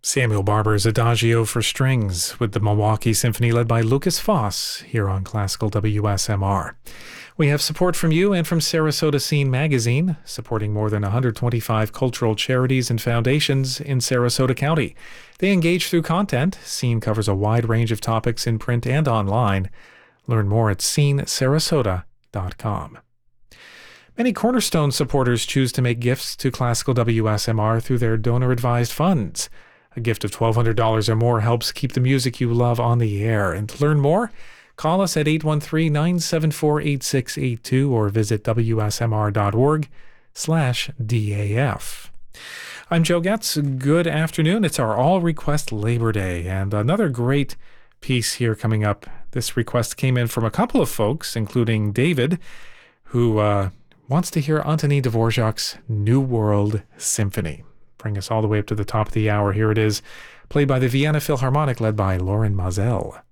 Samuel Barber's Adagio for Strings with the Milwaukee Symphony led by Lucas Foss here on Classical WSMR. We have support from you and from Sarasota Scene Magazine, supporting more than 125 cultural charities and foundations in Sarasota County. They engage through content. Scene covers a wide range of topics in print and online. Learn more at scenesarasota.com. Many Cornerstone supporters choose to make gifts to Classical WSMR through their donor-advised funds. A gift of $1,200 or more helps keep the music you love on the air. And to learn more, call us at 813-974-8682 or visit wsmr.org/DAF. I'm Joe Getz. Good afternoon. It's our All Request Labor Day, and another great piece here coming up. This request came in from a couple of folks, including David, who wants to hear Antonin Dvorak's New World Symphony. Bring us all the way up to the top of the hour. Here it is, played by the Vienna Philharmonic, led by Loren Maazel.